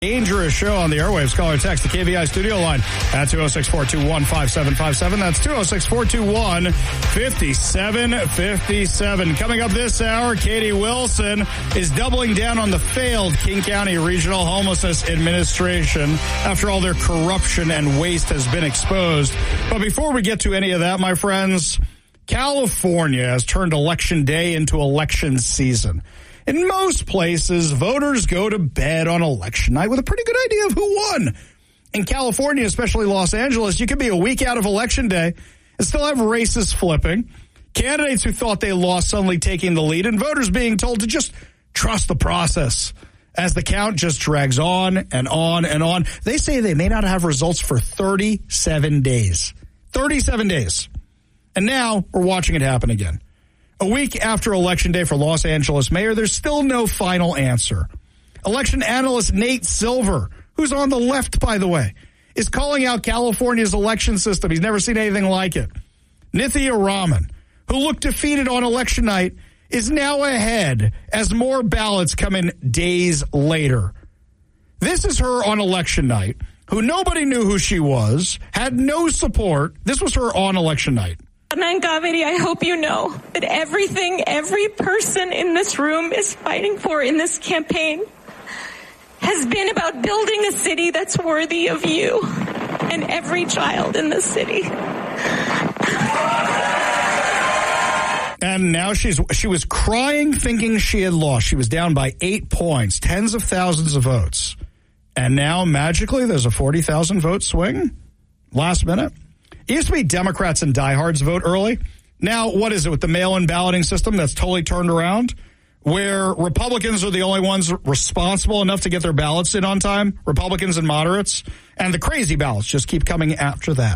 Dangerous show on the airwaves. Call or text the KVI studio line at 206-421-5757. That's 206-421-5757. Coming up this hour, Katie Wilson is doubling down on the failed King County Regional Homelessness Administration after all their corruption and waste has been exposed. But before we get to any of that, my friends, California has turned Election Day into election season. In most places, voters go to bed on election night with a pretty good idea of who won. In California, especially Los Angeles, you could be a week out of Election Day and still have races flipping, candidates who thought they lost suddenly taking the lead, and voters being told to just trust the process as the count just drags on and on and on. They say they may not have results for 37 days. 37 days. And now we're watching it happen again. A week after Election Day for Los Angeles mayor, there's still no final answer. Election analyst Nate Silver, who's on the left, by the way, is calling out California's election system. He's never seen anything like it. Nithya Raman, who looked defeated on election night, is now ahead as more ballots come in days later. This is her on election night, who nobody knew who she was, had no support. This was her on election night. Adnan Kaveri, I hope you know that everything every person in this room is fighting for in this campaign has been about building a city that's worthy of you and every child in this city. And now she was crying thinking she had lost. She was down by 8 points, tens of thousands of votes. And now magically there's a 40,000 vote swing last minute. It used to be Democrats and diehards vote early. Now, what is it with the mail-in balloting system that's totally turned around, where Republicans are the only ones responsible enough to get their ballots in on time, Republicans and moderates, and the crazy ballots just keep coming after that.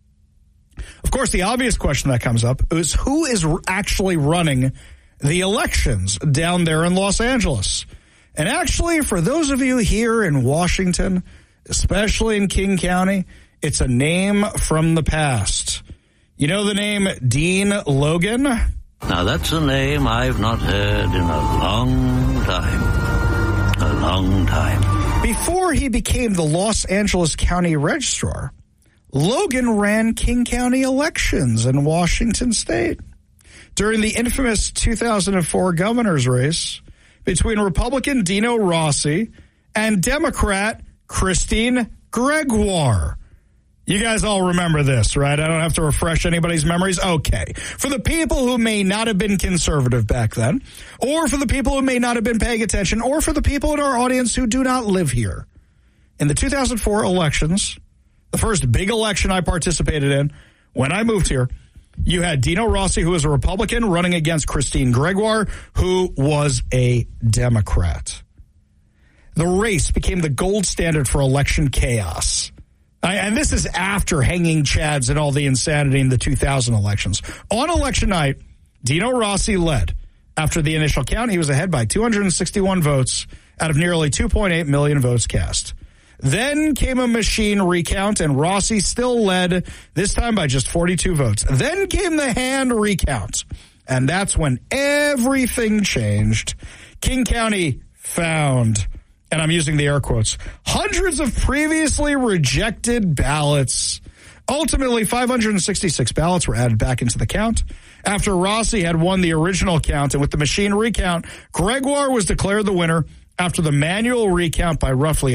Of course, the obvious question that comes up is who is actually running the elections down there in Los Angeles? And actually, for those of you here in Washington, especially in King County, it's a name from the past. You know the name Dean Logan? Now that's a name I've not heard in a long time. A long time. Before he became the Los Angeles County Registrar, Logan ran King County elections in Washington State. During the infamous 2004 governor's race between Republican Dino Rossi and Democrat Christine Gregoire. You guys all remember this, right? I don't have to refresh anybody's memories. Okay. For the people who may not have been conservative back then, or for the people who may not have been paying attention, or for the people in our audience who do not live here. In the 2004 elections, the first big election I participated in when I moved here, you had Dino Rossi, who was a Republican, running against Christine Gregoire, who was a Democrat. The race became the gold standard for election chaos. And this is after hanging chads and all the insanity in the 2000 elections. On election night, Dino Rossi led. After the initial count, he was ahead by 261 votes out of nearly 2.8 million votes cast. Then came a machine recount, and Rossi still led, this time by just 42 votes. Then came the hand recount, and that's when everything changed. King County found, and I'm using the air quotes, hundreds of previously rejected ballots. Ultimately, 566 ballots were added back into the count after Rossi had won the original count. And with the machine recount, Gregoire was declared the winner after the manual recount by roughly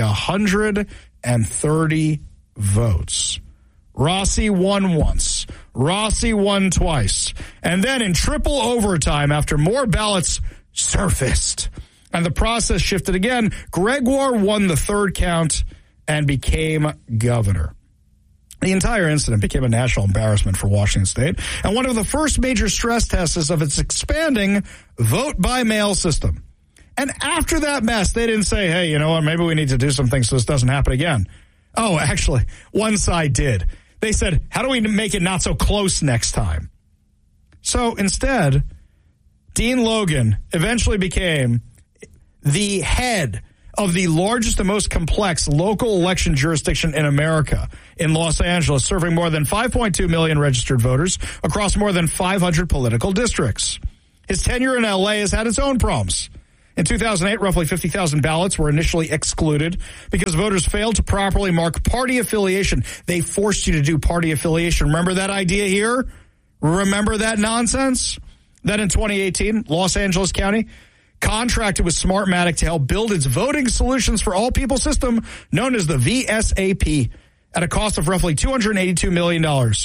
130 votes. Rossi won once. Rossi won twice. And then in triple overtime, after more ballots surfaced and the process shifted again, Gregoire won the third count and became governor. The entire incident became a national embarrassment for Washington State and one of the first major stress tests of its expanding vote-by-mail system. And after that mess, they didn't say, hey, you know what, maybe we need to do some things so this doesn't happen again. Oh, actually, one side did. They said, how do we make it not so close next time? So instead, Dean Logan eventually became the head of the largest and most complex local election jurisdiction in America in Los Angeles, serving more than 5.2 million registered voters across more than 500 political districts. His tenure in L.A. has had its own problems, In 2008, roughly 50,000 ballots were initially excluded because voters failed to properly mark party affiliation. They forced you to do party affiliation. Remember that idea here? Remember that nonsense? Then in 2018, Los Angeles County contracted with Smartmatic to help build its voting solutions for all people system known as the VSAP at a cost of roughly $282 million.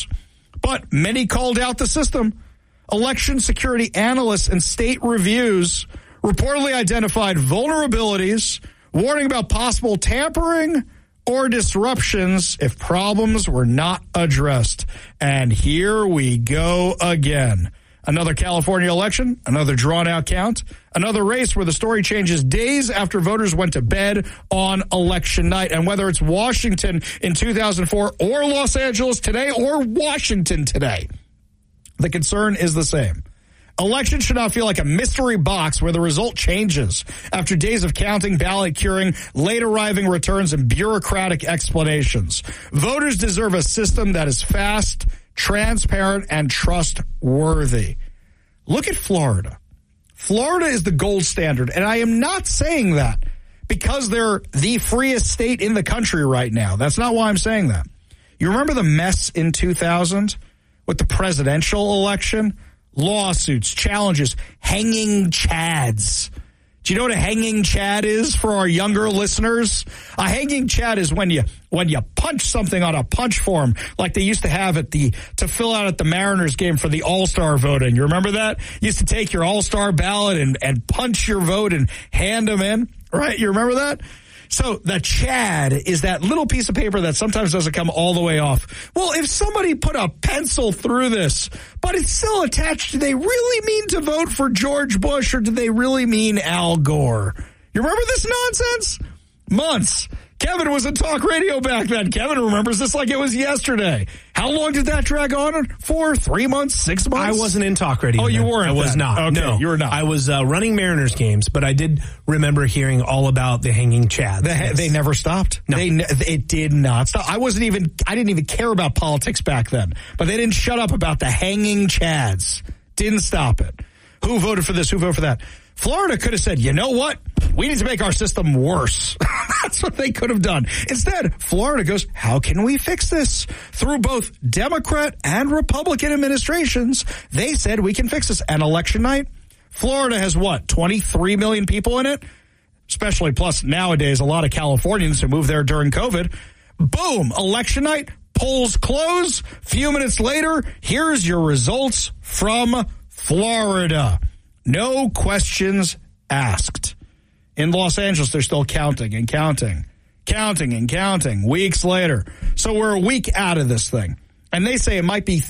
But many called out the system. Election security analysts and state reviews reportedly identified vulnerabilities, warning about possible tampering or disruptions if problems were not addressed. And here we go again. Another California election, another drawn-out count, another race where the story changes days after voters went to bed on election night. And whether it's Washington in 2004 or Los Angeles today or Washington today, the concern is the same. Elections should not feel like a mystery box where the result changes after days of counting, ballot curing, late arriving returns, and bureaucratic explanations. Voters deserve a system that is fast, transparent, and trustworthy. Look at Florida. Florida is the gold standard, and I am not saying that because they're the freest state in the country right now. That's not why I'm saying that. You remember the mess in 2000 with the presidential election? Lawsuits, challenges, hanging chads. Do you know what a hanging chad is for our younger listeners? A hanging chad is when you punch something on a punch form like they used to have to fill out at the Mariners game for the All-Star voting. You remember that? You used to take your All-Star ballot and punch your vote and hand them in, right? You remember that? So the chad is that little piece of paper that sometimes doesn't come all the way off. Well, if somebody put a pencil through this, but it's still attached, do they really mean to vote for George Bush or do they really mean Al Gore? You remember this nonsense? Months. Kevin was in talk radio back then. Kevin remembers this like it was yesterday. How long did that drag on for? 3 months, 6 months? I wasn't in talk radio. Oh, you weren't? I was not. Okay, no, you were not. I was running Mariners games, but I did remember hearing all about the hanging chads. They never stopped. No. It did not stop. I didn't even care about politics back then, but they didn't shut up about the hanging chads. Didn't stop it. Who voted for this? Who voted for that? Florida could have said, you know what? We need to make our system worse. That's what they could have done. Instead, Florida goes, how can we fix this? Through both Democrat and Republican administrations, they said we can fix this. And election night, Florida has what, 23 million people in it? Especially plus nowadays, a lot of Californians who moved there during COVID. Boom, election night, polls close. Few minutes later, here's your results from Florida. No questions asked. In Los Angeles, they're still counting and counting, counting and counting weeks later. So we're a week out of this thing. And they say it might be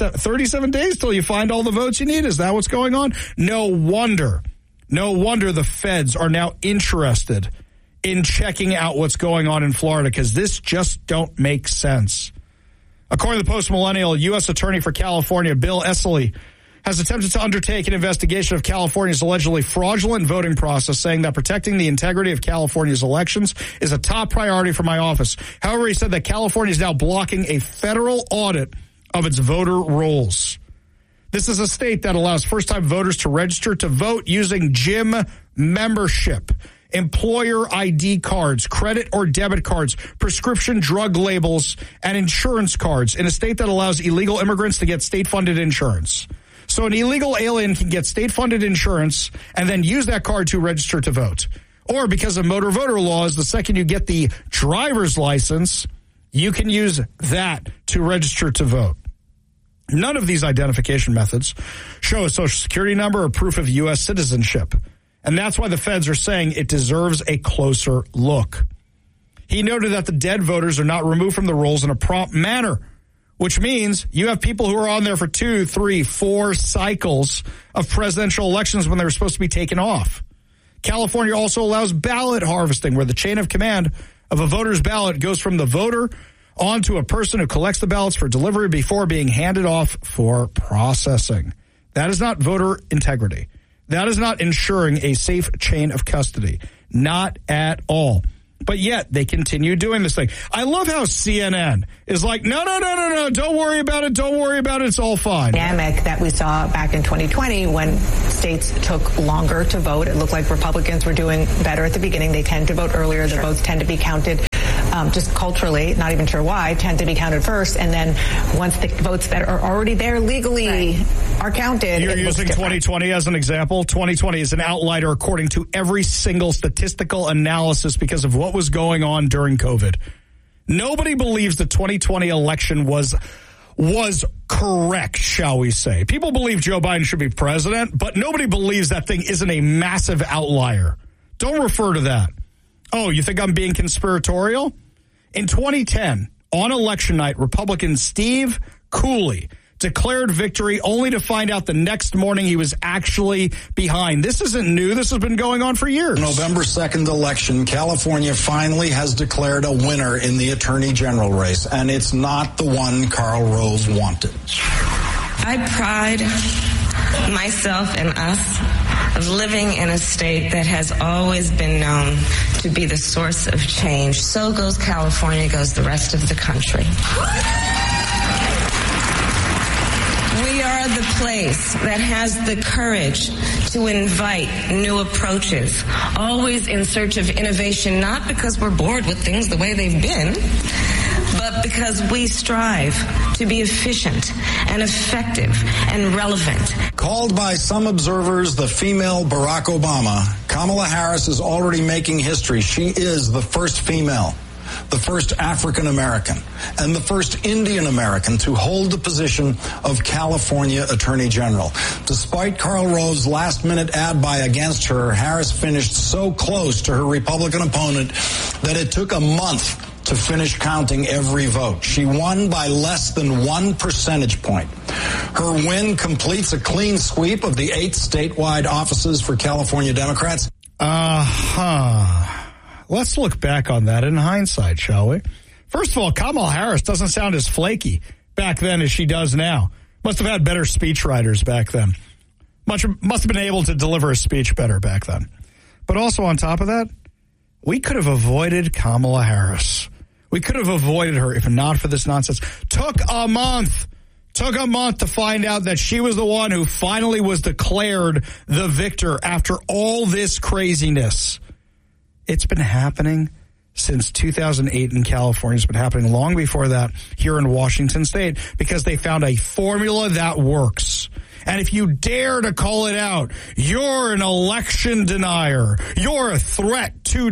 37 days till you find all the votes you need. Is that what's going on? No wonder the feds are now interested in checking out what's going on in Florida because this just don't make sense. According to the Post-Millennial, U.S. Attorney for California, Bill Esseley, has attempted to undertake an investigation of California's allegedly fraudulent voting process, saying that protecting the integrity of California's elections is a top priority for my office. However, he said that California is now blocking a federal audit of its voter rolls. This is a state that allows first-time voters to register to vote using gym membership, employer ID cards, credit or debit cards, prescription drug labels, and insurance cards in a state that allows illegal immigrants to get state-funded insurance. So an illegal alien can get state-funded insurance and then use that card to register to vote. Or because of motor voter laws, the second you get the driver's license, you can use that to register to vote. None of these identification methods show a social security number or proof of U.S. citizenship. And that's why the feds are saying it deserves a closer look. He noted that the dead voters are not removed from the rolls in a prompt manner, which means you have people who are on there for 2, 3, 4 cycles of presidential elections when they were supposed to be taken off. California also allows ballot harvesting, where the chain of command of a voter's ballot goes from the voter on to a person who collects the ballots for delivery before being handed off for processing. That is not voter integrity. That is not ensuring a safe chain of custody. Not at all. But yet they continue doing this thing. I love how CNN is like, no, don't worry about it. Don't worry about it. It's all fine. Dynamic that we saw back in 2020 when states took longer to vote. It looked like Republicans were doing better at the beginning. They tend to vote earlier. The votes tend to be counted just culturally, not even sure why, tend to be counted first. And then once the votes that are already there legally are counted. You're using 2020 as an example. 2020 is an outlier according to every single statistical analysis because of what was going on during COVID. Nobody believes the 2020 election was correct, shall we say. People believe Joe Biden should be president, but nobody believes that thing isn't a massive outlier. Don't refer to that. Oh, you think I'm being conspiratorial? In 2010, on election night, Republican Steve Cooley declared victory only to find out the next morning he was actually behind. This isn't new. This has been going on for years. November 2nd election, California finally has declared a winner in the attorney general race, and it's not the one Karl Rove wanted. I pride myself and us of living in a state that has always been known to be the source of change. So goes California, goes the rest of the country. We are the place that has the courage to invite new approaches, always in search of innovation, not because we're bored with things the way they've been, but because we strive to be efficient and effective and relevant. Called by some observers the female Barack Obama, Kamala Harris is already making history. She is the first female, the first African American, and the first Indian American to hold the position of California Attorney General. Despite Karl Rove's last-minute ad buy against her, Harris finished so close to her Republican opponent that it took a month to finish counting every vote. She won by less than 1 percentage point. Her win completes a clean sweep of the 8 statewide offices for California Democrats. Let's look back on that in hindsight, shall we? First of all, Kamala Harris doesn't sound as flaky back then as she does now. Must have had better speechwriters back then. Must have been able to deliver a speech better back then. But also on top of that, we could have avoided Kamala Harris. We could have avoided her if not for this nonsense. Took a month to find out that she was the one who finally was declared the victor after all this craziness. It's been happening since 2008 in California. It's been happening long before that here in Washington State because they found a formula that works. And if you dare to call it out, you're an election denier. You're a threat to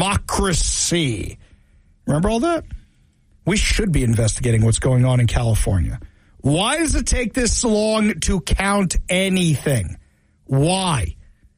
democracy. Remember all that? We should be investigating what's going on in California. Why does it take this long to count anything? Why?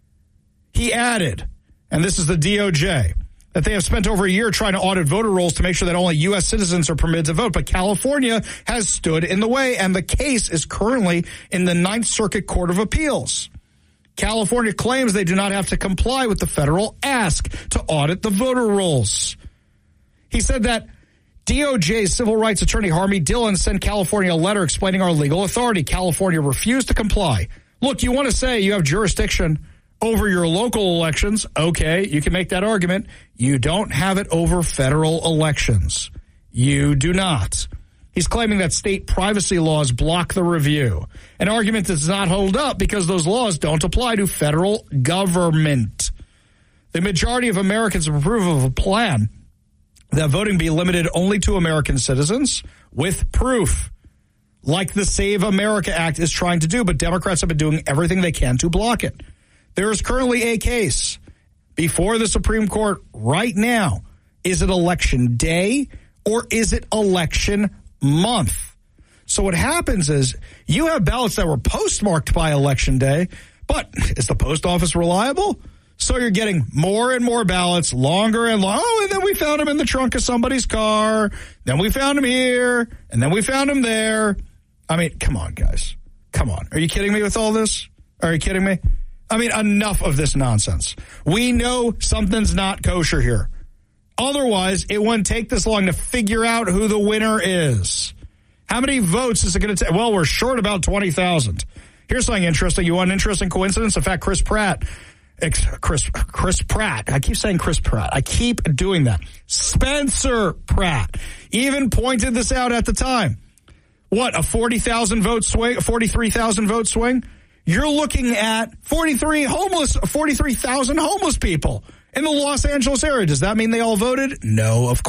He added, and this is the DOJ, that they have spent over a year trying to audit voter rolls to make sure that only U.S. citizens are permitted to vote. But California has stood in the way, and the case is currently in the Ninth Circuit Court of Appeals. California claims they do not have to comply with the federal ask to audit the voter rolls. He said that DOJ's civil rights attorney Harmy Dillon sent California a letter explaining our legal authority. California refused to comply. Look, you want to say you have jurisdiction over your local elections. Okay, you can make that argument. You don't have it over federal elections. You do not. He's claiming that state privacy laws block the review, an argument that does not hold up because those laws don't apply to federal government. The majority of Americans approve of a plan that voting be limited only to American citizens with proof, like the Save America Act is trying to do, but Democrats have been doing everything they can to block it. There is currently a case before the Supreme Court right now. Is it election day or is it election month? So what happens is you have ballots that were postmarked by election day, but is the post office reliable? So you're getting more and more ballots, longer and longer. Oh, and then we found them in the trunk of somebody's car. Then we found them here, and then we found them there. I mean, come on, guys. Come on. Are you kidding me with all this? Are you kidding me? I mean, enough of this nonsense. We know something's not kosher here. Otherwise, it wouldn't take this long to figure out who the winner is. How many votes is it going to take? Well, we're short about 20,000. Here's something interesting. You want an interesting coincidence? In fact, Chris Pratt Chris Pratt. I keep saying Chris Pratt. I keep doing that. Spencer Pratt even pointed this out at the time. What, a 40,000 vote swing, 43,000 vote swing? You're looking at 43,000 homeless people in the Los Angeles area. Does that mean they all voted? No, of